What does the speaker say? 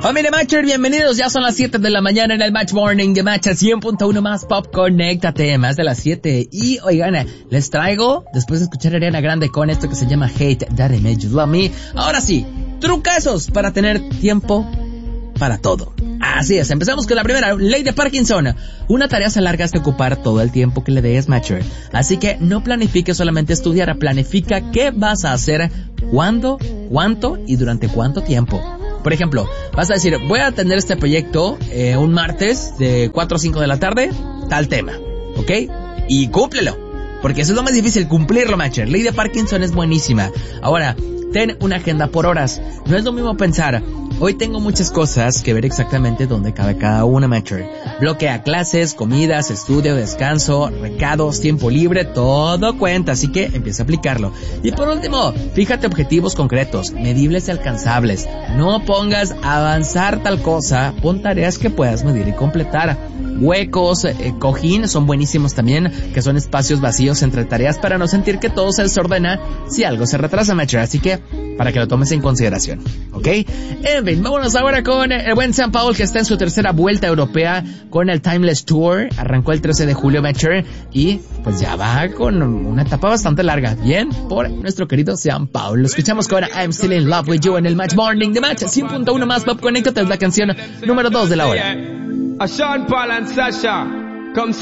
Familia Matcher, bienvenidos, ya son las 7 de la mañana en el Match Morning de Match 100.1 más Pop, conéctate, más de las 7. Y oigan, les traigo, después de escuchar a Ariana Grande con esto que se llama Hate That It Made You Love Me, ahora sí, trucazos para tener tiempo para todo. Así es, empezamos con la primera, Ley de Parkinson. Una tarea se alarga hasta ocupar todo el tiempo que le des, Matcher. Así que no planifiques solamente estudiar, planifica qué vas a hacer, cuándo, cuánto y durante cuánto tiempo. Por ejemplo, vas a decir, voy a atender este proyecto un martes de 4 a 5 de la tarde, tal tema, ¿ok? Y cúmplelo, porque eso es lo más difícil, cumplirlo, Matcher. Ley de Parkinson es buenísima. Ahora, ten una agenda por horas. No es lo mismo pensar, hoy tengo muchas cosas que ver exactamente dónde cabe cada una, Matcher. Bloquea clases, comidas, estudio, descanso, recados, tiempo libre, todo cuenta, así que empieza a aplicarlo. Y por último, fíjate objetivos concretos, medibles y alcanzables. No pongas avanzar tal cosa, pon tareas que puedas medir y completar. Huecos, cojín son buenísimos también, que son espacios vacíos entre tareas para no sentir que todo se desordena si algo se retrasa, Matcher. Así que, para que lo tomes en consideración, ¿ok? En fin, vámonos ahora con el buen Sam Powell, que está en su tercera vuelta europea con el Timeless Tour. Arrancó el 13 de julio, Matcher, y pues ya va con una etapa bastante larga. Bien por nuestro querido Sam Powell. Lo escuchamos con I'm Still in Love with You en el Match Morning de Match 100.1 más Pop. Conéctate, es la canción número 2 de la hora. A Sean Paul and Sasha, come